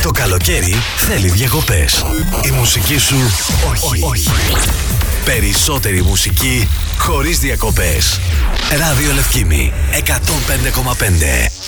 Το καλοκαίρι θέλει διακοπές. Η μουσική σου όχι. Περισσότερη μουσική χωρίς διακοπές. Ράδιο Λευκήμη 105,5.